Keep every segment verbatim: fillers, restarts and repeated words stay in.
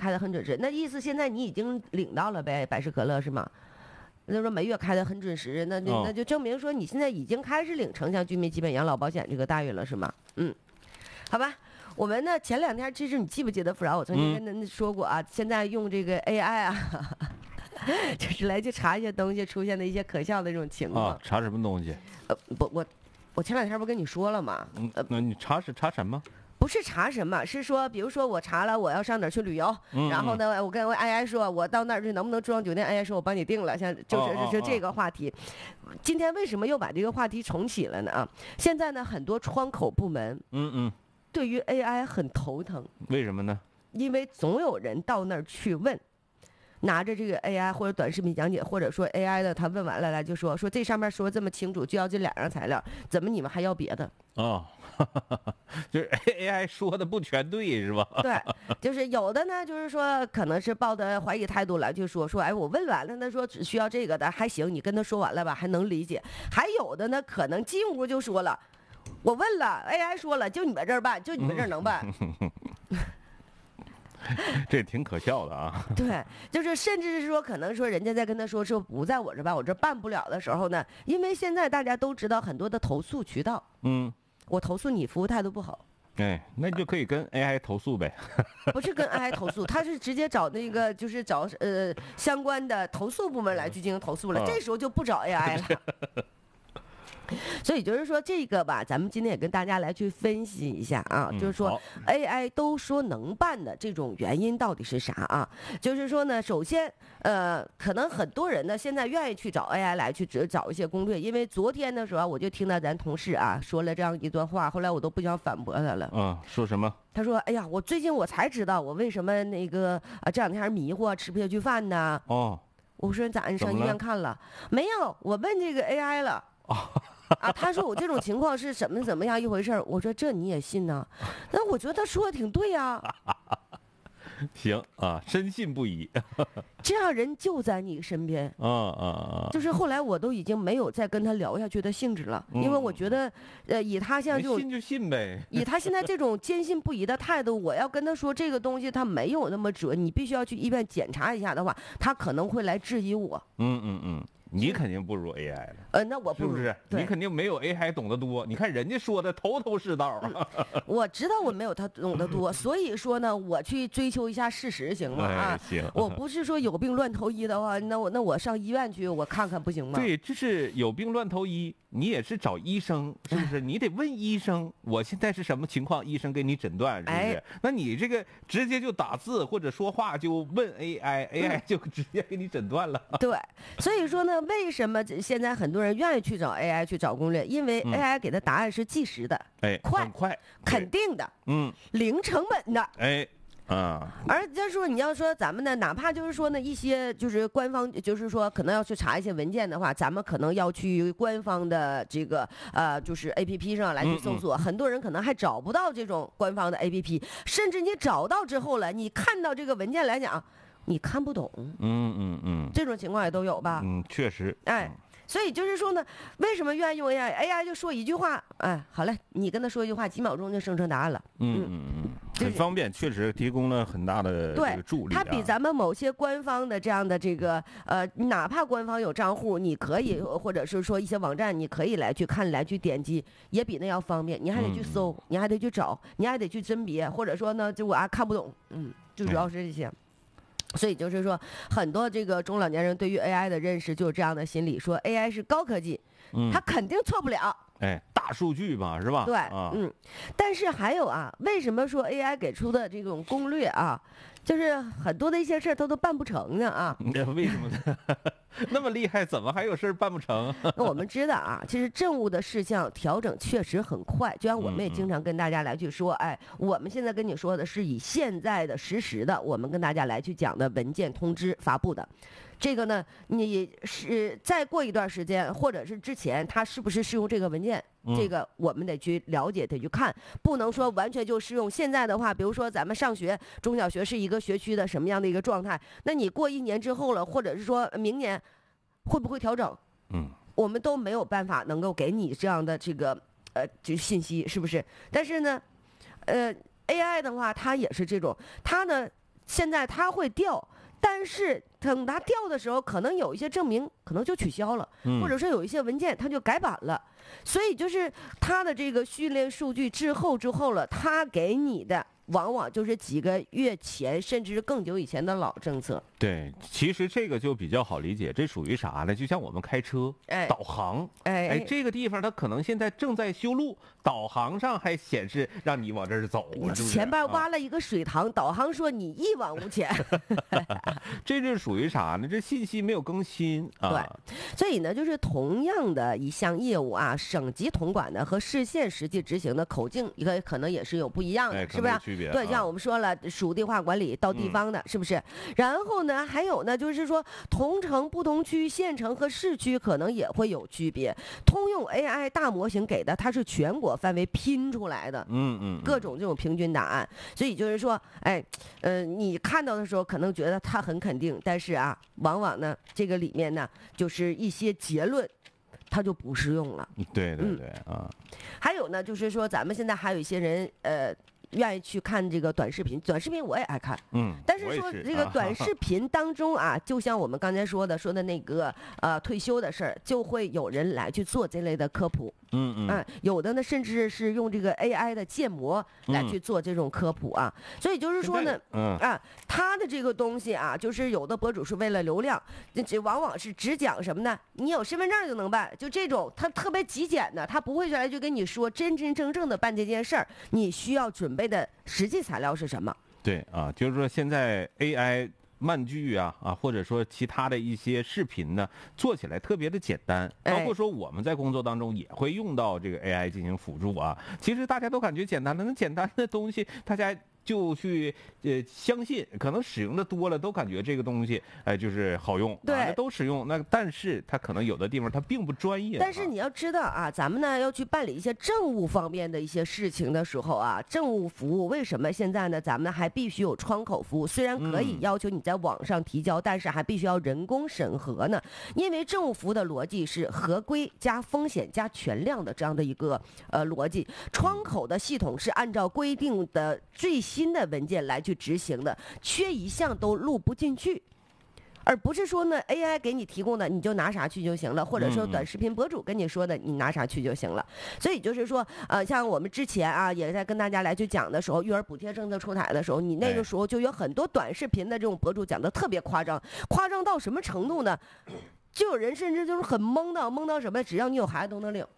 开的很准时，那意思现在你已经领到了呗，百事可乐是吗？那说每月开的很准时，那就、 哦、 那就证明说你现在已经开始领城乡居民基本养老保险这个待遇了是吗？嗯，好吧。我们呢前两天其实你记不记得，富饶我曾经跟您说过啊，嗯、现在用这个 A I 啊，就是来去查一些东西出现的一些可笑的这种情况。 啊，查什么东西？ 呃，不，我我前两天不跟你说了吗？ 嗯，那你查是查什么？ 不是查什么，是说，比如说我查了我要上哪儿去旅游， 嗯、 然后呢，我跟我 A I 说，我到那儿去能不能住上酒店 ？A I 说我帮你定了，像就是就是这个话题。哦哦哦今天为什么又把这个话题重启了呢？啊，现在呢，很多窗口部门， 嗯嗯， 对于 A I 很头疼。 为什么呢？ 因为总有人到那儿去问。拿着这个 A I 或者短视频讲解，或者说 A I 的，他问完了来就说说这上面说这么清楚，就要这两样材料，怎么你们还要别的？ 哦，就是 A I 说的不全对是吧？ 对，就是有的呢，就是说可能是抱着怀疑态度来，就说说，哎，我问完了，他说只需要这个的还行，你跟他说完了吧，还能理解。还有的呢，可能进屋就说了，我问了 A I 说了，就你们这儿办，就你们这儿能办。 这挺可笑的啊！ 对，就是甚至是说，可能说人家在跟他说说不在我这办，我这办不了的时候呢，因为现在大家都知道很多的投诉渠道， 嗯， 我投诉你服务态度不好， 哎，那你就可以跟 A I 投诉呗。 不是跟 A I 投诉，他是直接找那个就是找呃相关的投诉部门来去进行投诉了， 嗯、 这时候就不找 A I 了。所以就是说这个吧，咱们今天也跟大家来去分析一下啊， 嗯、 就是说 A I 都说能办的这种原因到底是啥啊？就是说呢，首先呃，可能很多人呢现在愿意去找 A I 来去只找一些攻略，因为昨天的时候我就听到咱同事啊说了这样一段话，后来我都不想反驳他了。 嗯，说什么？ 他说：“哎呀，我最近我才知道我为什么那个啊这两天迷糊吃不下去饭呢？” 哦， 我说你咋你上医院看了？没有，我问这个 A I 了。哦。啊，他说我这种情况是怎么怎么样一回事？我说这你也信呢？那我觉得他说的挺对呀、啊。 行啊，深信不疑。 这样人就在你身边。 啊啊啊！ 就是后来我都已经没有再跟他聊下去的兴致了，嗯、因为我觉得，呃，以他像这种信就信呗， 以他现在这种坚信不疑的态度，我要跟他说这个东西他没有那么准，你必须要去医院检查一下的话，他可能会来质疑我。 嗯嗯嗯。你肯定不如 A I 了， 呃，那我不如是不是？你肯定没有 A I 懂得多。你看人家说的头头是道、 嗯。我知道我没有他懂得多，所以说呢，我去追求一下事实，行吗？啊， 哎、行。 我不是说有病乱投医的话，那我那我上医院去，我看看不行吗？ 对，这是有病乱投医，你也是找医生，是不是？你得问医生，我现在是什么情况，医生给你诊断，是不是？哎、那你这个直接就打字或者说话就问 A I，A I、嗯、就直接给你诊断了。 对，所以说呢，为什么现在很多人愿意去找 A I 去找攻略？因为 A I 给的答案是即时的， 哎、嗯， 快， 很快， 肯定的， 嗯， 零成本的， 哎。啊， 而再说你要说咱们呢，哪怕就是说呢，一些就是官方，就是说可能要去查一些文件的话，咱们可能要去官方的这个呃，就是 A P P 上来去搜索，嗯嗯很多人可能还找不到这种官方的 A P P， 甚至你找到之后了，你看到这个文件来讲，你看不懂， 嗯嗯嗯， 这种情况也都有吧？ 嗯，确实， 哎。所以就是说呢，为什么愿意用 A I？A I 就说一句话，哎，好嘞，你跟他说一句话，几秒钟就生成答案了。 嗯嗯嗯，很方便，确实提供了很大的这个助力、啊。 它比咱们某些官方的这样的这个呃，哪怕官方有账户，你可以或者是说一些网站，你可以来去看、来去点击，也比那要方便。你还得去搜，嗯、你还得去找，你还得去甄别，或者说呢，就我啊看不懂，嗯，就主要是这些。嗯所以就是说，很多这个中老年人对于 A I 的认识就是这样的心理，说 A I 是高科技，嗯，它肯定错不了。 哎，大数据嘛，是吧？ 对， 啊、 嗯。但是还有啊，为什么说 A I 给出的这种攻略啊，就是很多的一些事儿它都办不成呢啊？ 为什么呢？那么厉害，怎么还有事儿办不成？ 那我们知道啊，其实政务的事项调整确实很快，就像我们也经常跟大家来去说，哎，我们现在跟你说的是以现在的实时的，我们跟大家来去讲的文件通知发布的。这个呢，你是再过一段时间，或者是之前，它是不是适用这个文件？ 嗯、 这个我们得去了解，得去看，不能说完全就适用。现在的话，比如说咱们上学，中小学是一个学区的什么样的一个状态？那你过一年之后了，或者是说明年会不会调整？ 嗯， 我们都没有办法能够给你这样的这个呃这信息，是不是？但是呢，呃 ，A I 的话，它也是这种，它呢。 现在它会掉。但是等它掉的时候，可能有一些证明可能就取消了， 嗯、 或者说有一些文件它就改版了，所以就是它的这个训练数据滞后之后了，它给你的往往就是几个月前甚至是更久以前的老政策。 对，其实这个就比较好理解，这属于啥呢？就像我们开车， 哎， 导航， 哎哎，这个地方它可能现在正在修路，导航上还显示让你往这儿走，是不是？ 前边挖了一个水塘，啊、导航说你一往无前。 这是属于啥呢？这信息没有更新啊。 对，所以呢，就是同样的一项业务啊，省级统管的和市县实际执行的口径，一个可能也是有不一样的， 哎、 是不是？ 区别对，像我们说了，属地化管理到地方的，嗯、是不是？然后呢，还有呢，就是说同城、不同区、县城和市区可能也会有区别。通用 A I 大模型给的，它是全国范围拼出来的， 嗯嗯， 各种这种平均答案。所以就是说，哎，呃，你看到的时候可能觉得它很肯定，但是啊，往往呢，这个里面呢，就是一些结论，它就不适用了。 对对对、嗯、啊。 还有呢，就是说咱们现在还有一些人，呃。愿意去看这个短视频，短视频我也爱看， 嗯， 但是说这个短视频当中啊，啊就像我们刚才说的说的那个呃退休的事儿，就会有人来去做这类的科普， 嗯嗯， 啊，有的呢甚至是用这个 A I 的建模来去做这种科普啊，嗯、所以就是说呢， 嗯啊，他的这个东西啊，就是有的博主是为了流量，这这往往是只讲什么呢？你有身份证就能办，就这种他特别极简的，他不会来就跟你说真真正正的办这件事儿，你需要准备的实际材料是什么？ 对啊，就是说现在 A I 漫剧啊啊，或者说其他的一些视频呢，做起来特别的简单，包括说我们在工作当中也会用到这个 A I 进行辅助啊。其实大家都感觉简单的，那简单的东西大家就去呃相信，可能使用的多了都感觉这个东西哎、呃、就是好用， 对、 啊，都使用。那但是它可能有的地方它并不专业。 但是你要知道啊，咱们呢要去办理一些政务方面的一些事情的时候啊，政务服务为什么现在呢咱们还必须有窗口服务？虽然可以要求你在网上提交，嗯、但是还必须要人工审核呢。因为政务服务的逻辑是合规加风险加全量的这样的一个呃逻辑，窗口的系统是按照规定的最新新的文件来去执行的，缺一项都录不进去，而不是说呢 A I 给你提供的你就拿啥去就行了，或者说短视频博主跟你说的你拿啥去就行了。所以就是说，呃，像我们之前啊也在跟大家来去讲的时候，育儿补贴政策出台的时候，你那个时候就有很多短视频的这种博主讲的特别夸张，夸张到什么程度呢？就有人甚至就是很懵到懵到什么，只要你有孩子都能领。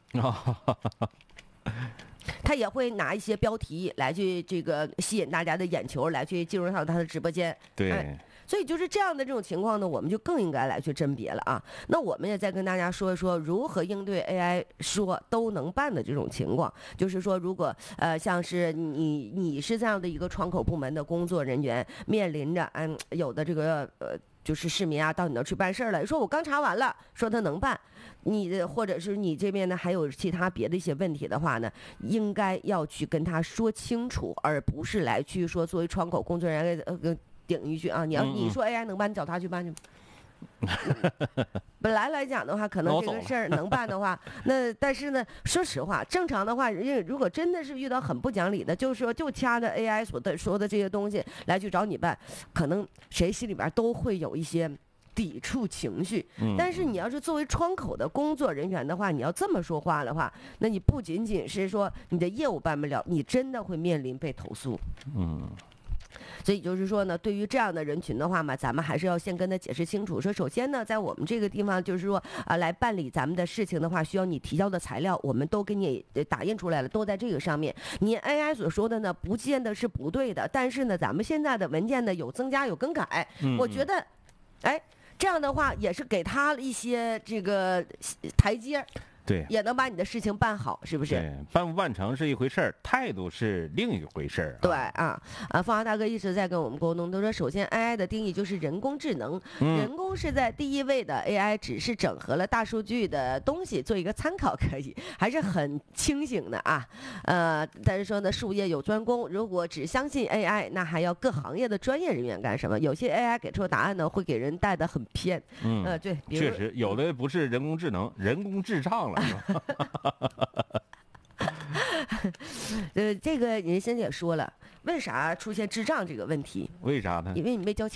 他也会拿一些标题来去这个吸引大家的眼球，来去进入到他的直播间。 对、 哎，所以就是这样的这种情况呢，我们就更应该来去甄别了啊。那我们也再跟大家说一说如何应对 A I 说都能办的这种情况。就是说，如果呃像是你你是这样的一个窗口部门的工作人员，面临着嗯有的这个呃。就是市民啊，到你那儿去办事儿了，说我刚查完了，说他能办，你的或者是你这边呢还有其他别的一些问题的话呢，应该要去跟他说清楚，而不是来去说作为窗口工作人员呃顶一句啊，你要你说 A I 能办，你找他去办去。本来来讲的话，可能这个事儿能办的话，那但是呢，说实话，正常的话，人如果真的是遇到很不讲理的，就是说就掐着 A I 所的说的这些东西来去找你办，可能谁心里边都会有一些抵触情绪。但是你要是作为窗口的工作人员的话，你要这么说话的话，那你不仅仅是说你的业务办不了，你真的会面临被投诉。 嗯。 所以就是说呢，对于这样的人群的话嘛，咱们还是要先跟他解释清楚。说首先呢，在我们这个地方，就是说啊，来办理咱们的事情的话，需要你提交的材料，我们都给你打印出来了，都在这个上面。你 A I 所说的呢，不见得是不对的，但是呢，咱们现在的文件呢有增加有更改， 嗯、 我觉得，哎，这样的话也是给他一些这个台阶。 对， 也能把你的事情办好，是不是？ 对，办不办成是一回事儿，态度是另一回事儿、啊。 对啊，啊，凤凰大哥一直在跟我们沟通，他说，首先 A I 的定义就是人工智能， 嗯、 人工是在第一位的 ，A I 只是整合了大数据的东西做一个参考，可以，还是很清醒的啊。呃，但是说呢，术业有专攻，如果只相信 A I， 那还要各行业的专业人员干什么？有些 A I 给出的答案呢，会给人带的很偏。 嗯， 呃，对， 确实有的不是人工智能，人工智障了。 呃，这个人现在也说了，为啥出现智障这个问题？ 为啥呢？ 因为你没交钱。